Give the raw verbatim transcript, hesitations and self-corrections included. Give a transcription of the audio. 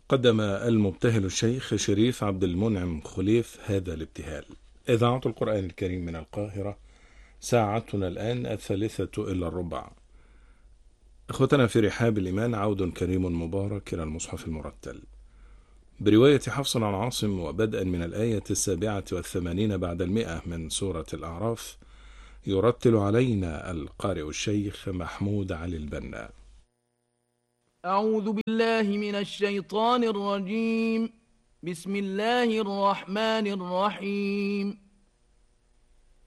قدم المبتهل الشيخ شريف عبد المنعم خليف هذا الابتهال. إذاعة القرآن الكريم من القاهرة، ساعتنا الآن الثالثة إلا الربع. أخوتنا في رحاب الإيمان، عود كريم مبارك إلى المصحف المرتل برواية حفص عن عاصم، وبدءا من الآية السابعة والثمانين بعد المئة من سورة الأعراف، يرتل علينا القارئ الشيخ محمود علي البنا. أعوذ بالله من الشيطان الرجيم. بسم الله الرحمن الرحيم.